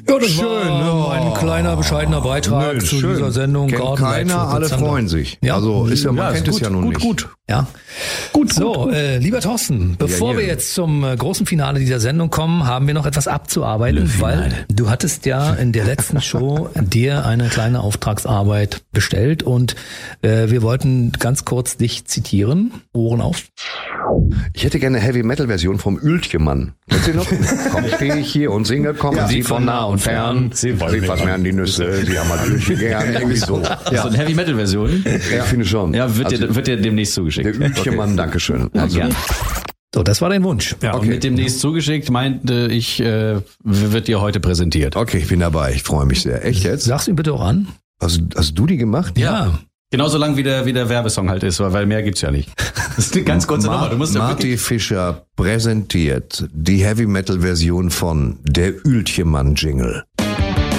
Ja, das Schön, war ein kleiner, bescheidener Beitrag zu dieser Sendung. Kennt keiner, alle freuen sich. Ja. Also man kennt es ja nun nicht. Gut. Ja. Gut. So, lieber Thorsten, bevor wir jetzt zum großen Finale dieser Sendung kommen, haben wir noch etwas abzuarbeiten, weil du hattest ja in der letzten Show dir eine kleine Auftragsarbeit bestellt und wir wollten ganz kurz dich zitieren. Ohren auf. Ich hätte gerne eine Heavy-Metal-Version vom Ueltje-Mann. Kennst du noch? Komm, stehe ich hier und singe, kommen Sie von nah und fern. Sie fassen mir an die Nüsse, Sie haben halt Ueltje gern. Irgendwie so. Ja. So eine Heavy-Metal-Version? Ich finde schon. Ja, wird dir demnächst zugeschickt. Der Ueltje-Mann, Dankeschön. Also, gerne. So, das war dein Wunsch. Ja, und mit demnächst zugeschickt meinte ich, wird dir heute präsentiert. Okay, ich bin dabei. Ich freue mich sehr. Echt jetzt? Sag's ihm bitte auch an. Hast du die gemacht? Ja. Genauso lang wie der Werbesong halt ist, weil mehr gibt's ja nicht. Das ist eine ganz kurze Nummer. Du musst Marty Fischer präsentiert die Heavy-Metal-Version von Der Ueltje-Mann-Jingle.